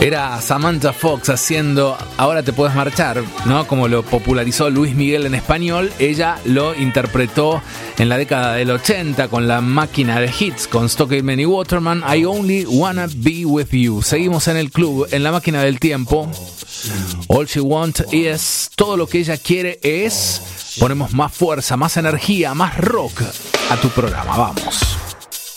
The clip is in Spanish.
Era Samantha Fox haciendo Ahora te puedes marchar, ¿no? Como lo popularizó Luis Miguel en español, ella lo interpretó en la década del 80 con la máquina de hits, con Stockman y Waterman, I Only Wanna Be With You. Seguimos en el club, en la máquina del tiempo. All She Want Is, todo lo que ella quiere es, ponemos más fuerza, más energía, más rock a tu programa. Vamos.